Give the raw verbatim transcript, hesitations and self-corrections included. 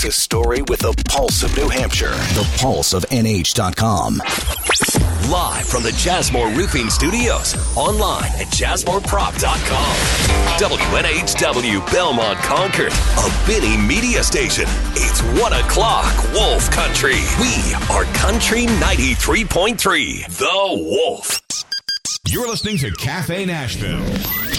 the story with the pulse of New Hampshire. The pulse of N H dot com. Live from the Jasmore Roofing Studios. Online at jasmore prop dot com. W N H W Belmont Concord. A Benny Media Station. It's one o'clock Wolf Country. We are Country ninety-three point three. The Wolf. You're listening to Cafe Nashville.